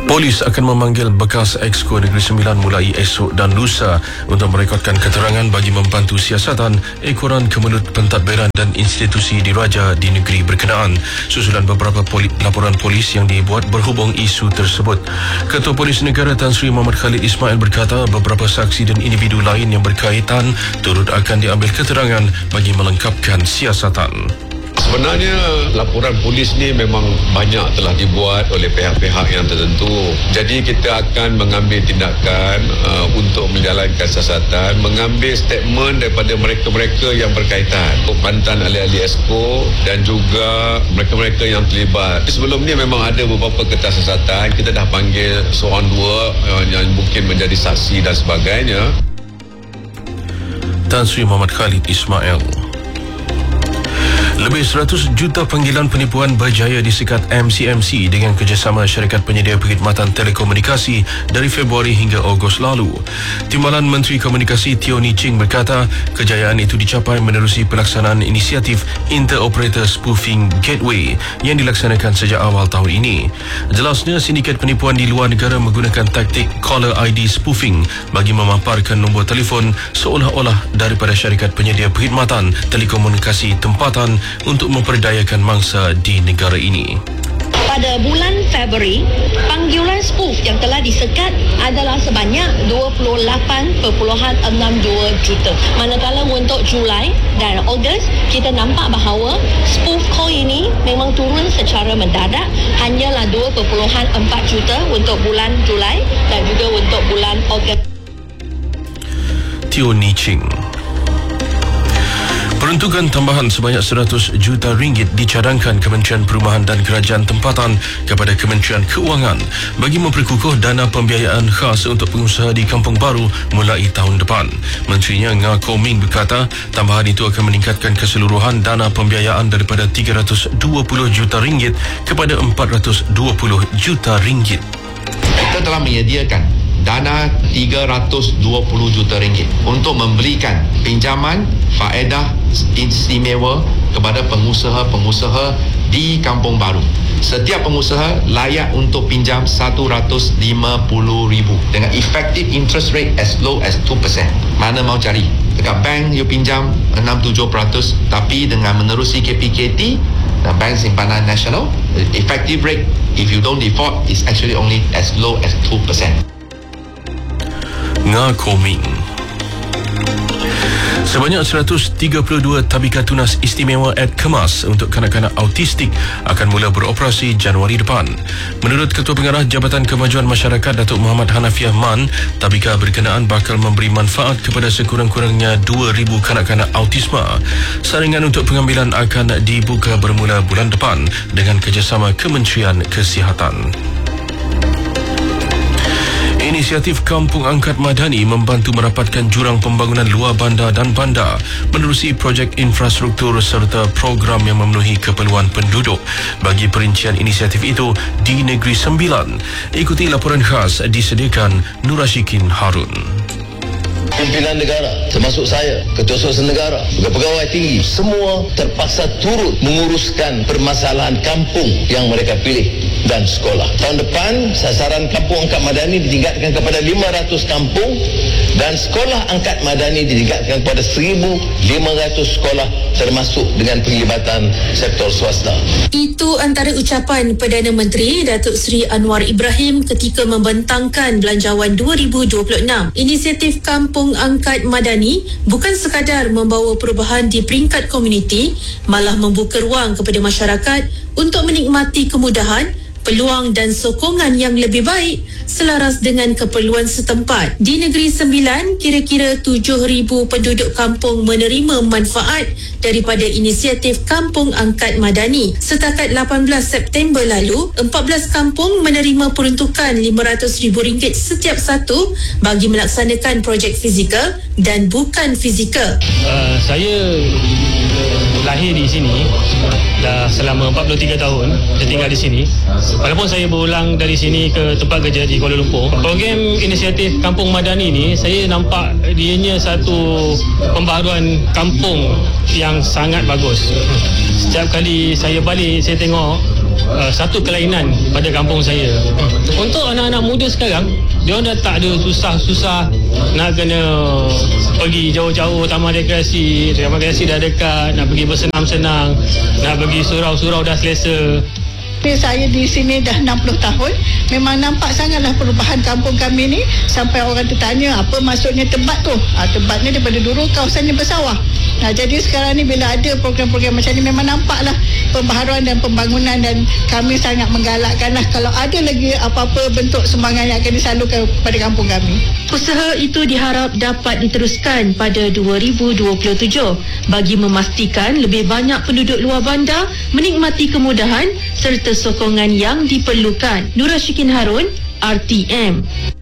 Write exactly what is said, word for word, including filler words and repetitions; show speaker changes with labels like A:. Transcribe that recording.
A: Polis akan memanggil bekas Exco Negeri Sembilan mulai esok dan lusa untuk merekodkan keterangan bagi membantu siasatan ekoran kemelut pentadbiran dan institusi diraja di negeri berkenaan susulan beberapa poli, laporan polis yang dibuat berhubung isu tersebut. Ketua Polis Negara Tan Sri Muhammad Khalid Ismail berkata beberapa saksi dan individu lain yang berkaitan turut akan diambil keterangan bagi melengkapkan siasatan.
B: Sebenarnya laporan polis ni memang banyak telah dibuat oleh pihak-pihak yang tertentu. Jadi kita akan mengambil tindakan uh, untuk menjalankan siasatan, mengambil statement daripada mereka-mereka yang berkaitan, mantan ahli-ahli Exco dan juga mereka-mereka yang terlibat. Sebelum ni memang ada beberapa kertas siasatan, kita dah panggil seorang dua uh, yang mungkin menjadi saksi dan sebagainya.
A: Tan Sri Muhammad Khalid Ismail. Lebih seratus juta panggilan penipuan berjaya disekat M C M C dengan kerjasama syarikat penyedia perkhidmatan telekomunikasi dari Februari hingga Ogos lalu. Timbalan Menteri Komunikasi Teo Ni Ching berkata kejayaan itu dicapai menerusi pelaksanaan inisiatif Interoperator Spoofing Gateway yang dilaksanakan sejak awal tahun ini. Jelasnya sindiket penipuan di luar negara menggunakan taktik caller I D spoofing bagi memaparkan nombor telefon seolah-olah daripada syarikat penyedia perkhidmatan telekomunikasi tempatan untuk memperdayakan mangsa di negara ini.
C: Pada bulan Februari, panggilan spoof yang telah disekat adalah sebanyak dua puluh lapan perpuluhan enam dua juta. Manakala untuk Julai dan Ogos, kita nampak bahawa spoof call ini memang turun secara mendadak, hanyalah dua perpuluhan empat juta untuk bulan Julai dan juga untuk bulan Ogos.
A: Teo Ni Ching. Peruntukan tambahan sebanyak seratus juta ringgit dicadangkan Kementerian Perumahan dan Kerajaan Tempatan kepada Kementerian Keuangan bagi memperkukuh dana pembiayaan khas untuk pengusaha di Kampung Baru mulai tahun depan. Menterinya Nga Koh Ming berkata tambahan itu akan meningkatkan keseluruhan dana pembiayaan daripada tiga ratus dua puluh juta ringgit kepada empat ratus dua puluh juta ringgit.
D: Kita telah menyediakan dana tiga ratus dua puluh juta ringgit untuk memberikan pinjaman faedah istimewa kepada pengusaha-pengusaha di Kampung Baru. Setiap pengusaha layak untuk pinjam satu ratus lima puluh ribu dengan effective interest rate as low as two percent. Mana mau cari? Dekat bank you pinjam enam tujuh peratus, tapi dengan menerusi K P K T dan Bank Simpanan Nasional, effective rate if you don't default is actually only as low as two percent.
A: Nga Koh Ming. Sebanyak seratus tiga puluh dua tabika tunas istimewa at Kemas untuk kanak-kanak autistik akan mula beroperasi Januari depan. Menurut Ketua Pengarah Jabatan Kemajuan Masyarakat Datuk Muhammad Hanafiah Man, tabika berkenaan bakal memberi manfaat kepada sekurang-kurangnya dua ribu kanak-kanak autisma. Saringan untuk pengambilan akan dibuka bermula bulan depan dengan kerjasama Kementerian Kesihatan. Inisiatif Kampung Angkat Madani membantu merapatkan jurang pembangunan luar bandar dan bandar menerusi projek infrastruktur serta program yang memenuhi keperluan penduduk. Bagi perincian inisiatif itu di Negeri Sembilan, ikuti laporan khas disediakan Nur Rashikin Harun.
E: Pimpinan negara termasuk saya, Ketua Suasana Negara, juga pegawai tinggi, semua terpaksa turut menguruskan permasalahan kampung yang mereka pilih dan sekolah. Tahun depan sasaran Kampung Angkat Madani ditingkatkan kepada lima ratus kampung dan sekolah angkat madani ditingkatkan kepada seribu lima ratus sekolah termasuk dengan penglibatan sektor swasta.
F: Itu antara ucapan Perdana Menteri Datuk Seri Anwar Ibrahim ketika membentangkan Belanjawan dua ribu dua puluh enam. Inisiatif Kampung Angkat Madani bukan sekadar membawa perubahan di peringkat komuniti, malah membuka ruang kepada masyarakat untuk menikmati kemudahan, peluang dan sokongan yang lebih baik selaras dengan keperluan setempat. Di Negeri Sembilan, kira-kira tujuh ribu penduduk kampung menerima manfaat daripada inisiatif Kampung Angkat Madani. Setakat lapan belas September lalu, empat belas kampung menerima peruntukan lima ratus ribu ringgit setiap satu bagi melaksanakan projek fizikal dan bukan fizikal.
G: Uh, saya lahir di sini dah selama empat puluh tiga tahun, saya tinggal di sini. Walaupun saya berulang dari sini ke tempat kerja di Kuala Lumpur, program inisiatif Kampung Madani ni saya nampak dianya satu pembaharuan kampung yang sangat bagus. Setiap kali saya balik, saya tengok uh, satu kelainan pada kampung saya. Untuk anak-anak muda sekarang, dia orang dah tak ada susah-susah nak kena pergi jauh-jauh taman rekreasi. Taman rekreasi dah dekat, nak pergi bersenam-senang, nak pergi surau-surau dah selesa.
H: Saya di sini dah enam puluh tahun. Memang nampak sangatlah perubahan kampung kami ni. Sampai orang tertanya apa maksudnya Tebat tu. Ha, Tebat ni daripada dulu kawasannya bersawah. Nah, jadi sekarang ni bila ada program-program macam ni memang nampaklah pembaharuan dan pembangunan, dan kami sangat menggalakkanlah kalau ada lagi apa-apa bentuk sumbangan yang akan disalurkan kepada kampung kami.
F: Usaha itu diharap dapat diteruskan pada dua ribu dua puluh tujuh bagi memastikan lebih banyak penduduk luar bandar menikmati kemudahan serta sokongan yang diperlukan. Nura Syikin Harun, R T M.